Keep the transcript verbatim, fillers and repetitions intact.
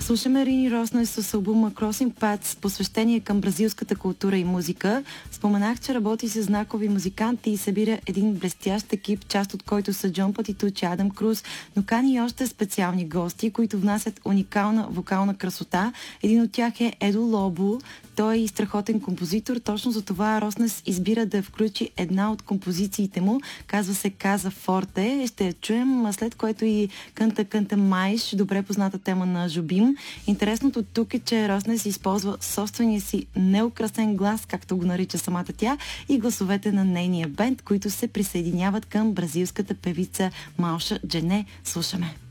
Слушаме Рини Роснес с албума Crossing Paths, посвещение към бразилската култура и музика. Споменах, че работи с знакови музиканти и събира един блестящ екип, част от който са Джон Патитучи, Адам Круз, но кани и още специални гости, които внасят уникална вокална красота. Един от тях е Едо Лобо. Той е и страхотен композитор. Точно за това Роснес избира да включи една от композициите му. Казва се Каза Форте. Ще я чуем, след което и Кънта Кънта Майш, добре позната тема на Жобим. Интересното тук е, че Роснес използва собствения си неукрасен глас, както го нарича самата тя, и гласовете на нейния бенд, които се присъединяват към бразилската певица Малша Джене. Слушаме.